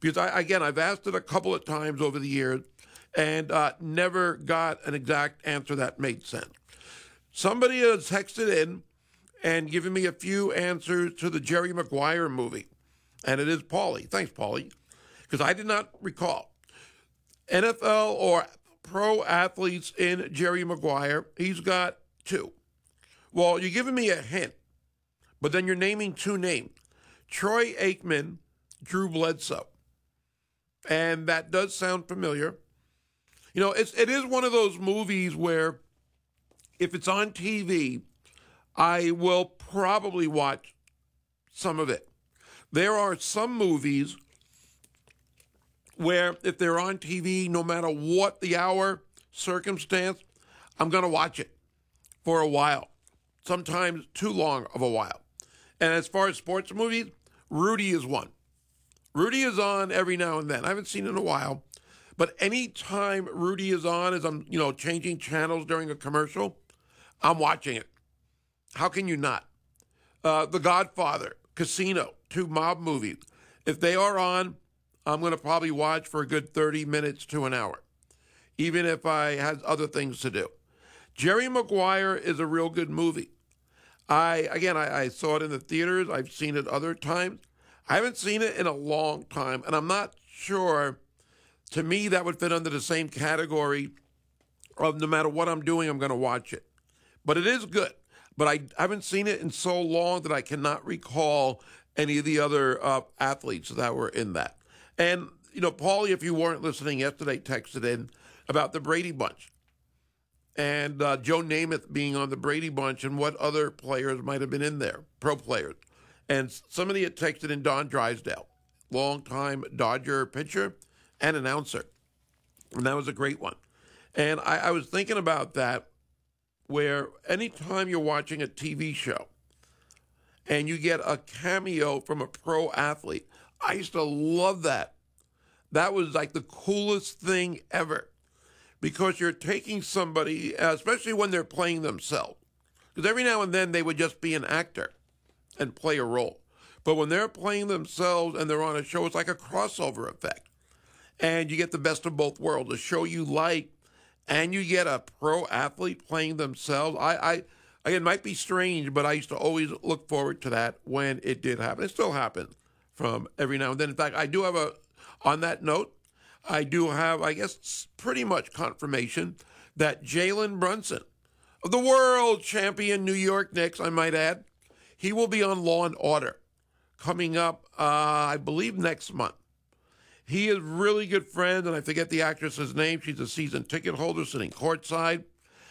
Because, I've asked it a couple of times over the years and never got an exact answer that made sense. Somebody has texted in and given me a few answers to the Jerry Maguire movie. And it is Paulie. Thanks, Paulie. Because I did not recall. NFL or pro athletes in Jerry Maguire, he's got two. Well, you're giving me a hint, but then you're naming two names. Troy Aikman, Drew Bledsoe. And that does sound familiar. You know, it is one of those movies where if it's on TV, I will probably watch some of it. There are some movies where if they're on TV, no matter what the hour, circumstance, I'm going to watch it for a while, sometimes too long of a while. And as far as sports movies, Rudy is one. Rudy is on every now and then. I haven't seen it in a while, but any time Rudy is on, as I'm, changing channels during a commercial, I'm watching it. How can you not? The Godfather, Casino, two mob movies. If they are on, I'm going to probably watch for a good 30 minutes to an hour, even if I had other things to do. Jerry Maguire is a real good movie. I saw it in the theaters. I've seen it other times. I haven't seen it in a long time, and I'm not sure. To me, that would fit under the same category of no matter what I'm doing, I'm going to watch it. But it is good. But I haven't seen it in so long that I cannot recall any of the other athletes that were in that. And, Paulie, if you weren't listening yesterday, texted in about the Brady Bunch and Joe Namath being on the Brady Bunch and what other players might have been in there, pro players. And somebody had texted in Don Drysdale, longtime Dodger pitcher and announcer. And that was a great one. And I was thinking about that, where anytime you're watching a TV show and you get a cameo from a pro athlete, I used to love that. That was like the coolest thing ever, because you're taking somebody, especially when they're playing themselves, because every now and then they would just be an actor and play a role. But when they're playing themselves and they're on a show, it's like a crossover effect. And you get the best of both worlds, a show you like, and you get a pro athlete playing themselves. It might be strange, but I used to always look forward to that when it did happen. It still happens from every now and then. In fact, I do have on that note, I do have, I guess, pretty much confirmation that Jalen Brunson, of the world champion New York Knicks, I might add, he will be on Law and Order coming up, I believe, next month. He is really good friends, and I forget the actress's name. She's a season ticket holder sitting courtside,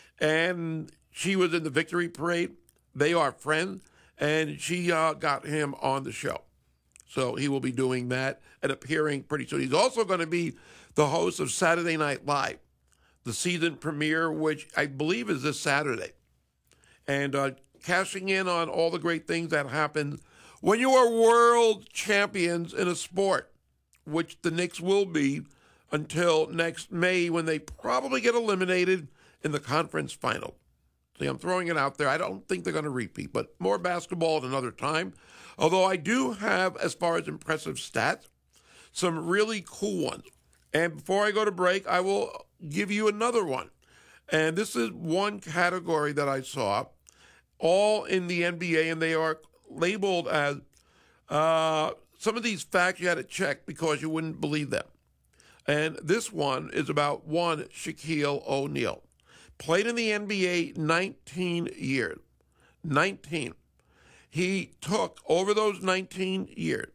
and she was in the victory parade. They are friends, and she got him on the show. So he will be doing that and appearing pretty soon. He's also going to be the host of Saturday Night Live, the season premiere, which I believe is this Saturday. And cashing in on all the great things that happen when you are world champions in a sport, which the Knicks will be until next May, when they probably get eliminated in the conference final. See, I'm throwing it out there. I don't think they're going to repeat, but more basketball at another time. Although I do have, as far as impressive stats, some really cool ones. And before I go to break, I will give you another one. And this is one category that I saw, all in the NBA, and they are labeled as some of these facts you had to check because you wouldn't believe them. And this one is about one Shaquille O'Neal. Played in the NBA 19 years. 19. He took, over those 19 years,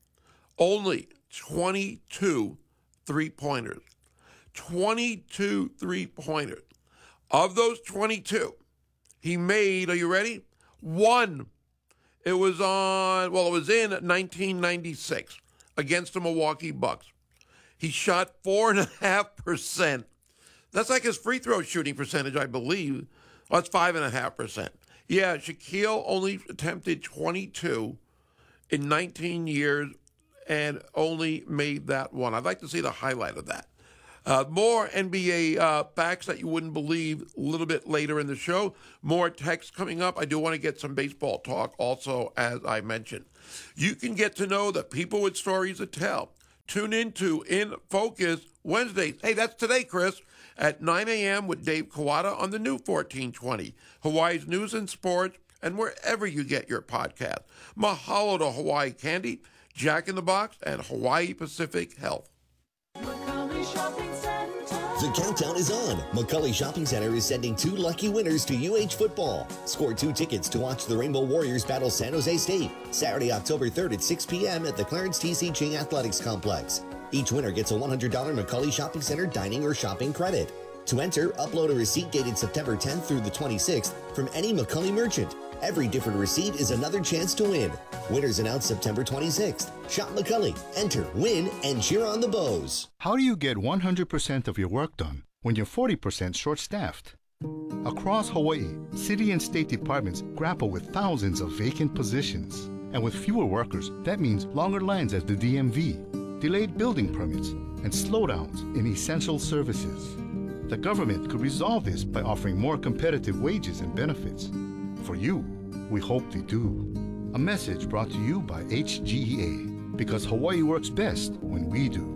only 22 three-pointers. 22 three-pointers. Of those 22, he made, are you ready? One. It was in 1996 against the Milwaukee Bucks. He shot 4.5%. That's like his free throw shooting percentage, I believe. Well, that's 5.5%. Yeah, Shaquille only attempted 22 in 19 years and only made that one. I'd like to see the highlight of that. More NBA facts that you wouldn't believe a little bit later in the show. More text coming up. I do want to get some baseball talk also, as I mentioned. You can get to know the people with stories to tell. Tune in to In Focus Wednesdays. Hey, that's today, Chris, at 9 a.m. with Dave Kawada on the new 1420. Hawaii's news and sports, and wherever you get your podcast. Mahalo to Hawaii Candy, Jack in the Box, and Hawaii Pacific Health. The countdown is on. McCully Shopping Center is sending 2 lucky winners to UH football. Score 2 tickets to watch the Rainbow Warriors battle San Jose State, Saturday, October 3rd at 6 p.m. at the Clarence T.C. Ching Athletics Complex. Each winner gets a $100 McCully Shopping Center dining or shopping credit. To enter, upload a receipt dated September 10th through the 26th from any McCully merchant. Every different receipt is another chance to win. Winners announced September 26th. Shop McCully, enter, win, and cheer on the Bows. How do you get 100% of your work done when you're 40% short-staffed? Across Hawaii, city and state departments grapple with thousands of vacant positions. And with fewer workers, that means longer lines at the DMV, delayed building permits, and slowdowns in essential services. The government could resolve this by offering more competitive wages and benefits. For you, we hope they do. A message brought to you by HGEA, because Hawaii works best when we do.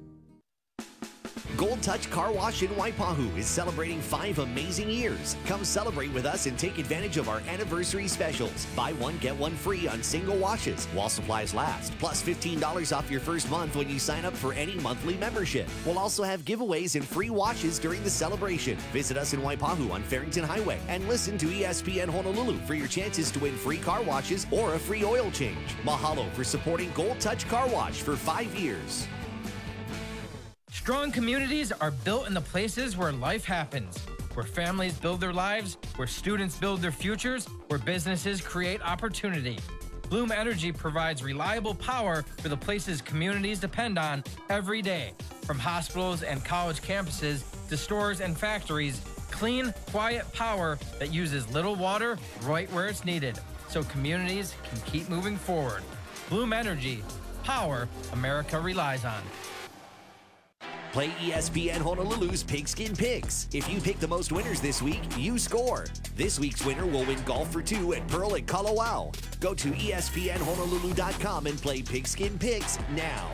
Gold Touch Car Wash in Waipahu is celebrating 5 amazing years. Come celebrate with us and take advantage of our anniversary specials. Buy one, get one free on single washes while supplies last. Plus $15 off your first month when you sign up for any monthly membership. We'll also have giveaways and free washes during the celebration. Visit us in Waipahu on Farrington Highway and listen to ESPN Honolulu for your chances to win free car washes or a free oil change. Mahalo for supporting Gold Touch Car Wash for 5 years. Strong communities are built in the places where life happens, where families build their lives, where students build their futures, where businesses create opportunity. Bloom Energy provides reliable power for the places communities depend on every day. From hospitals and college campuses to stores and factories, clean, quiet power that uses little water right where it's needed, so communities can keep moving forward. Bloom Energy, power America relies on. Play ESPN Honolulu's Pigskin Picks. If you pick the most winners this week, you score. This week's winner will win golf for 2 at Pearl at Kalawao. Go to ESPNHonolulu.com and play Pigskin Picks now.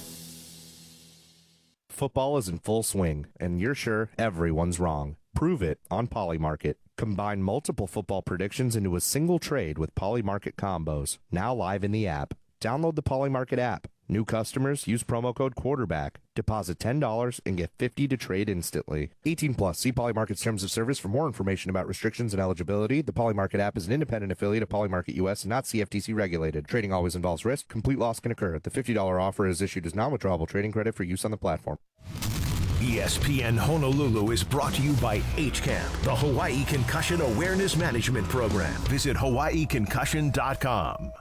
Football is in full swing, and you're sure everyone's wrong. Prove it on Polymarket. Combine multiple football predictions into a single trade with Polymarket combos. Now live in the app. Download the Polymarket app. New customers use promo code QUARTERBACK. Deposit $10 and get $50 to trade instantly. 18 plus. See Polymarket's terms of service for more information about restrictions and eligibility. The Polymarket app is an independent affiliate of Polymarket US and not CFTC regulated. Trading always involves risk. Complete loss can occur. The $50 offer is issued as non-withdrawable trading credit for use on the platform. ESPN Honolulu is brought to you by HCAMP, the Hawaii Concussion Awareness Management Program. Visit hawaiiconcussion.com.